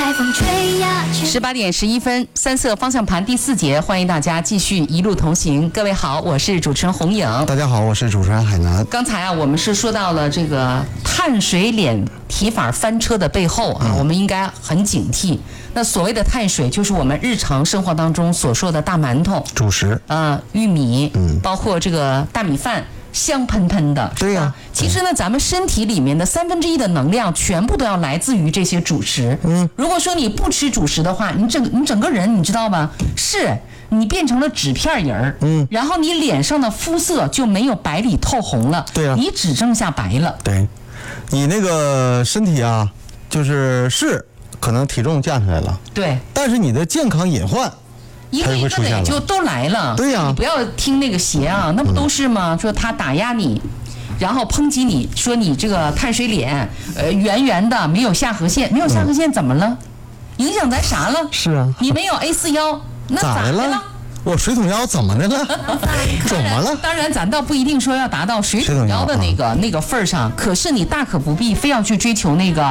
海风吹呀吹。 18点11分，三色方向盘第4节，欢迎大家继续一路同行。各位好，我是主持人洪颖。 大家好，我是主持人海南。 刚才啊，我们是说到了这个碳水脸提法翻车的背后啊，我们应该很警惕。那所谓的碳水，就是我们日常生活当中所说的大馒头、 主食， 玉米，包括这个大米饭。香喷喷的， 对呀。 其实呢，咱们身体里面的1/3的能量，全部都要来自于这些主食。如果说你不吃主食的话，你整个人，你知道吧？是你变成了纸片人儿。然后你脸上的肤色就没有白里透红了。 对呀。 你只剩下白了。 对，你那个身体啊，就是可能体重降下来了。 对。 但是你的健康隐患。 一个一个的就都来了。 对呀。 你不要听那个邪啊，那不都是吗？说他打压你，然后抨击你，说你这个碳水脸，圆圆的，没有下颌线，没有下颌线怎么了？影响咱啥了？ 是啊。 你没有 A4腰，那咋的了？ 我水桶腰怎么的了？怎么了？ 当然，咱倒不一定说要达到水桶腰的那个份儿上，可是你大可不必非要去追求那个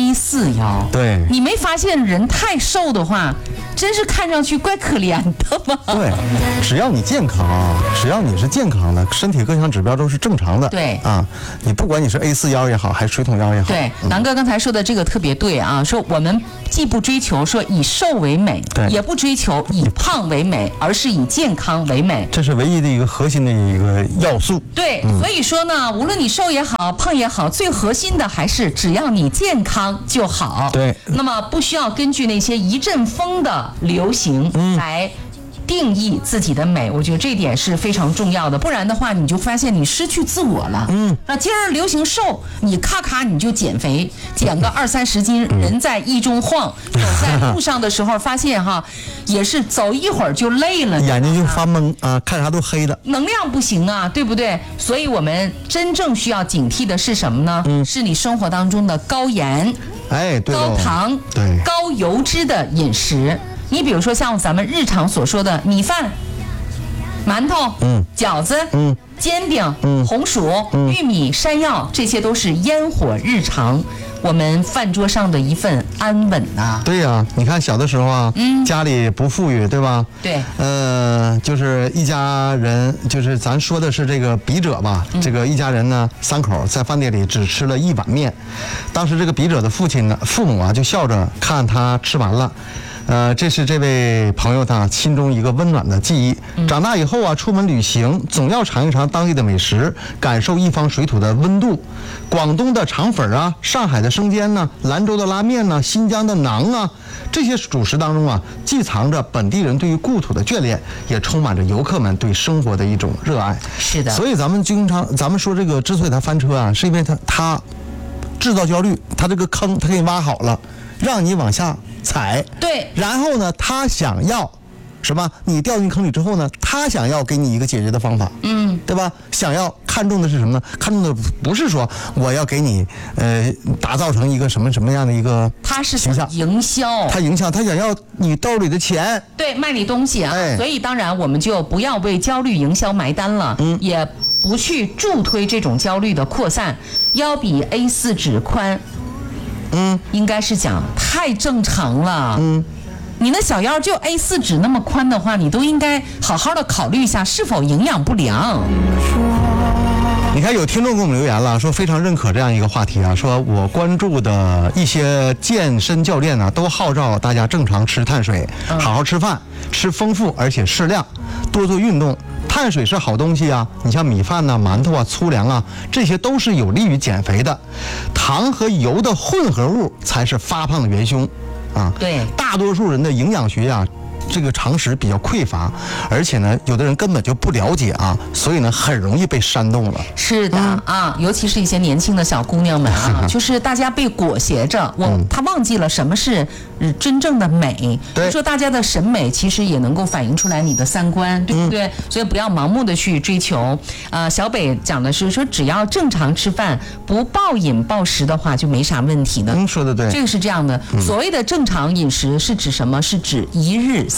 A4腰。 对。 你没发现人太瘦的话，真是看上去怪可怜的吗？ 对，只要你健康啊，只要你是健康的，身体各项指标都是正常的。 对啊，你不管你是 A4腰也好，还是水桶腰也好。 对，南哥刚才说的这个特别对啊，说我们既不追求说以瘦为美，也不追求以胖为美，而是以健康为美， 这是唯一的一个核心的一个要素。 对，所以说呢，无论你瘦也好，胖也好，最核心的还是只要你健康就好。 对， 那么不需要根据那些一阵风的流行来定义自己的美，我觉得这点是非常重要的，不然的话你就发现你失去自我了。那今儿流行瘦，你咔你就减肥，减个20-30斤，人在意中晃，走在路上的时候发现哈，也是走一会儿就累了， 眼睛就发懵啊，看啥都黑的， 能量不行啊，对不对？所以我们真正需要警惕的是什么呢？是你生活当中的高盐、 对， 高糖、 对， 高油脂的饮食。你比如说像咱们日常所说的米饭、馒头、饺子、煎饼、红薯、玉米、山药，这些都是烟火日常我们饭桌上的一份安稳呐。 对呀，你看小的时候啊，家里不富裕，对吧？ 对。 就是一家人，就是咱说的是这个笔者吧，这个一家人呢，3口在饭店里只吃了1碗面。当时这个笔者的父母啊，就笑着看他吃完了。这是这位朋友他心中一个温暖的记忆。长大以后啊，出门旅行总要尝一尝当地的美食，感受一方水土的温度。广东的肠粉啊，上海的生煎呢，兰州的拉面呢，新疆的馕啊，这些主食当中啊，既藏着本地人对于故土的眷恋，也充满着游客们对生活的一种热爱。 是的。 所以咱们说这个之所以他翻车啊，是因为他制造焦虑，他这个坑他给你挖好了，让你往下踩。 对。然后呢，他想要什么？你掉进坑里之后呢，他想要给你一个解决的方法，对吧？想要看重的是什么呢？看重的不是说我要给你打造成一个什么样的一个形象， 他是营销， 他想要你兜里的钱， 对，卖你东西啊。所以当然我们就不要为焦虑营销埋单了，也不去助推这种焦虑的扩散。腰比 A4 纸宽，应该是讲太正常了。你那小腰就 A4 纸那么宽的话，你都应该好好的考虑一下是否营养不良。 你看有听众给我们留言了，说非常认可这样一个话题啊，说我关注的一些健身教练呢，都号召大家正常吃碳水，好好吃饭，吃丰富而且适量，多做运动。碳水是好东西啊，你像米饭呐、馒头啊、粗粮啊，这些都是有利于减肥的。糖和油的混合物才是发胖的元凶啊。 对， 大多数人的营养学啊，这个常识比较匮乏，而且呢，有的人根本就不了解啊，所以呢，很容易被煽动了。 是的啊，尤其是一些年轻的小姑娘们啊，就是大家被裹挟着，她忘记了什么是真正的美。 对， 说大家的审美其实也能够反映出来你的三观，对不对？所以不要盲目的去追求。小北讲的是说，只要正常吃饭，不暴饮暴食的话，就没啥问题的。 说的对， 这个是这样的。所谓的正常饮食是指什么？是指1日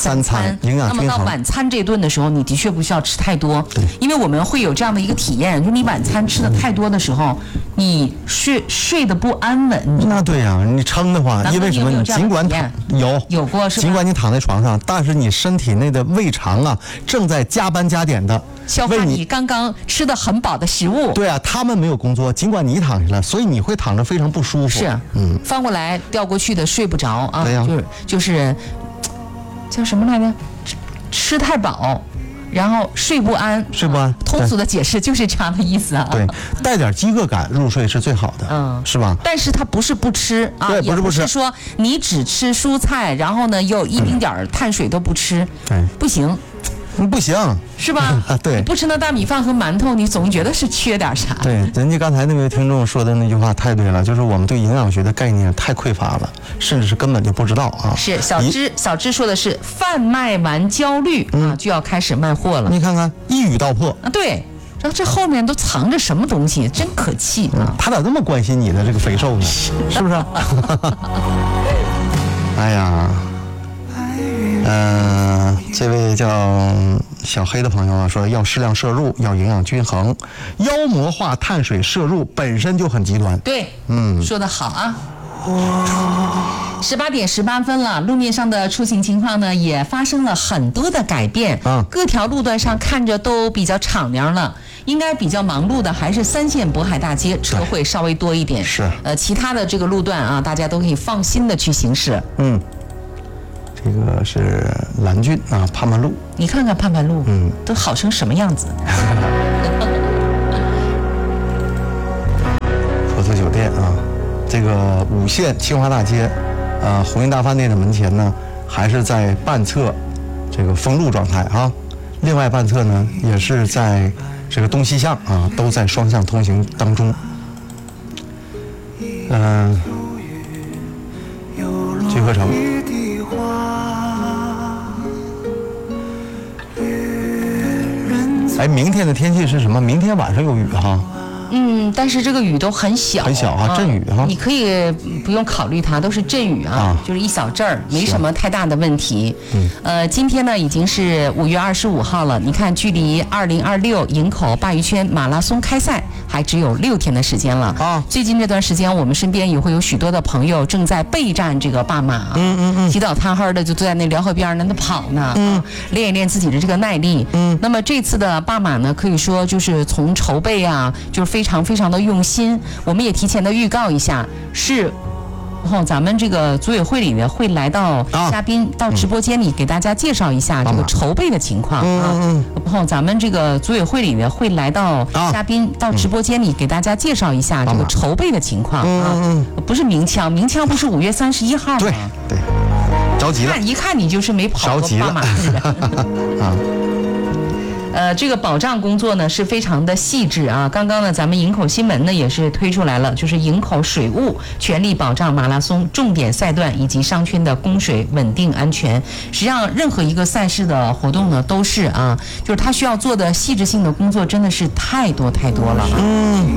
3餐， 营养均衡。 那么到晚餐这顿的时候，你的确不需要吃太多， 对， 因为我们会有这样的一个体验，就你晚餐吃的太多的时候，你睡得不安稳。 那对呀，你撑的话，因为什么？你尽管有过是吧？ 尽管你躺在床上，但是你身体内的胃肠啊，正在加班加点的消化你刚刚吃的很饱的食物。 对啊，他们没有工作，尽管你躺下了，所以你会躺着非常不舒服。 是，翻过来调过去的睡不着啊， 对呀， 就是叫什么来着？吃太饱。然后睡不安，通俗的解释就是这样的意思啊。 对，带点饥饿感入睡是最好的，是吧？ 但是它不是不吃啊， 对， 不是说你只吃蔬菜，然后呢又一丁点碳水都不吃，不行。 不行， 是吧？ 对， 你不吃那大米饭和馒头，你总觉得是缺点啥。 对，人家刚才那位听众说的那句话太对了，就是我们对营养学的概念太匮乏了，甚至是根本就不知道啊。 是小芝说的是贩卖完焦虑啊，就要开始卖货了。 你看看一语道破啊，对。然后这后面都藏着什么东西，真可气啊！ 他咋那么关心你的这个肥瘦呢？是不是？哎呀。这位叫小黑的朋友啊，说要适量摄入，要营养均衡，妖魔化碳水摄入本身就很极端。 对，说得好啊。18点18分了，路面上的出行情况呢也发生了很多的改变啊，各条路段上看着都比较敞亮了。应该比较忙碌的还是3线渤海大街，车会稍微多一点。 是， 其他的这个路段啊，大家都可以放心的去行驶。 这个是蓝郡啊，盼盼路。 你看看盼盼路，都好成什么样子？ 佛寺酒店啊，这个5线清华大街，鸿运大饭店的门前呢，还是在半侧这个封路状态啊，另外半侧呢也是在这个东西向啊，都在双向通行当中。聚合城。哎，明天的天气是什么？明天晚上有雨哈。 但是这个雨都很小， 很小啊，阵雨哈。 你可以不用考虑它，都是阵雨啊，就是一小阵儿，没什么太大的问题。今天呢已经是5月25号了，你看距离2026营口鲅鱼圈马拉松开赛还只有6天的时间了啊。最近这段时间，我们身边也会有许多的朋友正在备战这个半马，起早贪黑的就坐在那辽河边那跑呢，练一练自己的这个耐力。那么这次的半马呢，可以说就是从筹备啊，就是非常的用心。我们也提前的预告一下，是咱们这个组委会里呢会来到嘉宾到直播间里给大家介绍一下这个筹备的情况啊。咱们这个组委会里呢会来到嘉宾到直播间里给大家介绍一下这个筹备的情况啊。不是鸣枪不是5月31号吗？ 对，着急了， 一看你就是没跑过半马的人啊。这个保障工作呢是非常的细致啊。刚刚呢，咱们营口新闻呢也是推出来了，就是营口水务全力保障马拉松重点赛段以及商圈的供水稳定安全。实际上，任何一个赛事的活动呢，都是就是他需要做的细致性的工作真的是太多了。